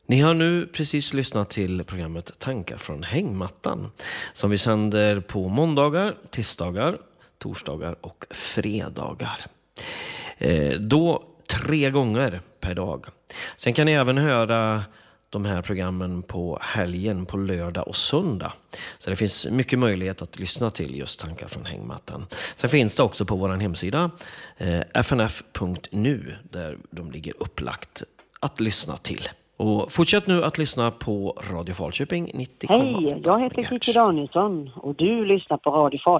Ni har nu precis lyssnat till programmet Tankar från hängmattan som vi sänder på måndagar, tisdagar, torsdagar och fredagar. Då 3 gånger per dag. Sen kan ni även höra de här programmen på helgen, på lördag och söndag. Så det finns mycket möjlighet att lyssna till just Tankar från hängmattan. Sen finns det också på vår hemsida fnf.nu där de ligger upplagt att lyssna till. Och fortsätt nu att lyssna på Radio Falköping 90,8. Hej, jag heter Kiki Danielsson och du lyssnar på Radio Falköping.